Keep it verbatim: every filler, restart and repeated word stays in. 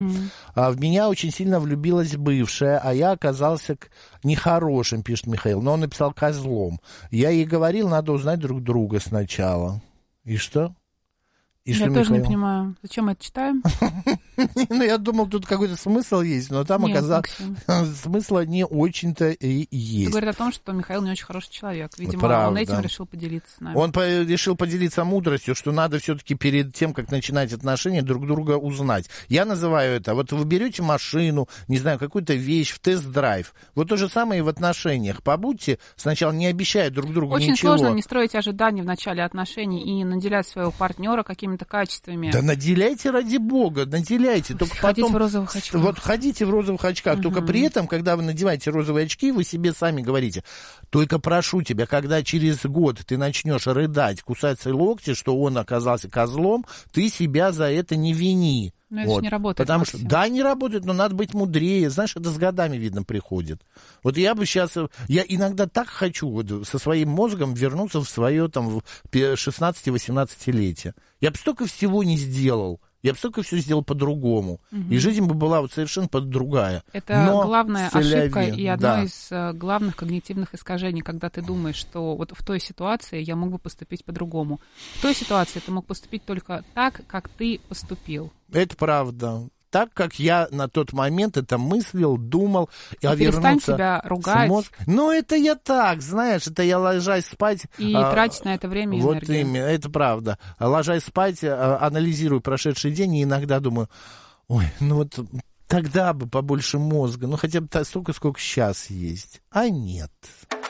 Mm. А в меня очень сильно влюбилась бывшая, а я оказался нехорошим, пишет Михаил. Но он написал козлом. Я ей говорил, надо узнать друг друга сначала. И что? И я что, тоже Михаил? не понимаю, зачем мы это читаем? Ну, я думал, тут какой-то смысл есть, но там Нет, оказалось, Максим. смысла не очень-то и есть. Это говорит о том, что Михаил не очень хороший человек. Видимо, Правда. он этим решил поделиться с нами. Он по- решил поделиться мудростью, что надо все-таки перед тем, как начинать отношения, друг друга узнать. Я называю это, вот вы берете машину, не знаю, какую-то вещь в тест-драйв. Вот то же самое и в отношениях. Побудьте сначала, не обещая друг другу Очень ничего. сложно не строить ожиданий в начале отношений и не наделять своего партнера какими-то качествами. Да наделяйте ради бога, наделяйте. Только Ходите потом, в розовых очках. Вот ходите в розовых очках. Угу. Только при этом, когда вы надеваете розовые очки, вы себе сами говорите, только прошу тебя, когда через год ты начнешь рыдать, кусать свои локти, что он оказался козлом, ты себя за это не вини. Но это вот. же не работает. Потому Максим. что, да, не работает, но надо быть мудрее. Знаешь, это с годами, видно, приходит. Вот я бы сейчас, я иногда так хочу вот, со своим мозгом вернуться в свое там шестнадцати-восемнадцатилетие. Я бы столько всего не сделал. Я бы столько все сделал по-другому. Угу. И жизнь бы была вот совершенно другая. Это но главная ошибка и одно да. из uh, главных когнитивных искажений, когда ты думаешь, что вот в той ситуации я мог бы поступить по-другому. В той ситуации ты мог поступить только так, как ты поступил. Это правда. Так, как я на тот момент это мыслил, думал, а перестань себя ругать. Мозг... Ну, это я так, знаешь, это я ложась спать... И а, тратить на это время и вот энергию. именно, это правда. Ложась спать, а, анализирую прошедший день и иногда думаю, ой, ну вот тогда бы побольше мозга, ну хотя бы столько, сколько сейчас есть. А нет.